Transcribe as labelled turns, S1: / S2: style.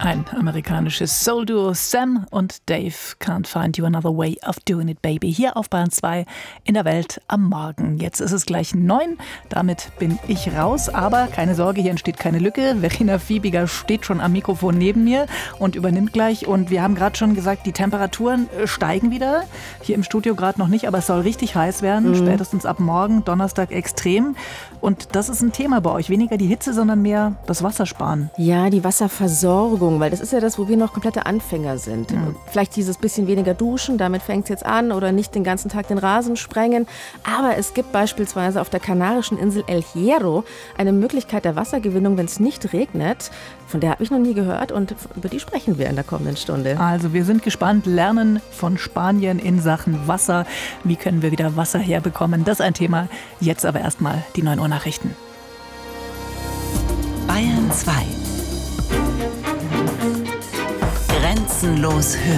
S1: Ein amerikanisches Soul-Duo, Sam und Dave, Can't Find You Another Way of Doing It, Baby. Hier auf Bayern 2 in der Welt am Morgen. Jetzt ist es gleich 9, damit bin ich raus. Aber keine Sorge, hier entsteht keine Lücke. Verena Fiebiger steht schon am Mikrofon neben mir und übernimmt gleich. Und wir haben gerade schon gesagt, die Temperaturen steigen wieder. Hier im Studio gerade noch nicht, aber es soll richtig heiß werden. Spätestens ab morgen, Donnerstag extrem. Und das ist ein Thema bei euch. Weniger die Hitze, sondern mehr das Wassersparen.
S2: Ja, die Wasserversorgung, weil das ist ja das, wo wir noch komplette Anfänger sind. Vielleicht dieses bisschen weniger duschen, damit fängt es jetzt an, oder nicht den ganzen Tag den Rasen sprengen. Aber es gibt beispielsweise auf der kanarischen Insel El Hierro eine Möglichkeit der Wassergewinnung, wenn es nicht regnet. Von der habe ich noch nie gehört und über die sprechen wir in der kommenden Stunde.
S1: Also wir sind gespannt, lernen von Spanien in Sachen Wasser. Wie können wir wieder Wasser herbekommen? Das ist ein Thema. Jetzt aber erstmal die 9 Uhr Nachrichten.
S3: Bayern 2. Grenzenlos hören.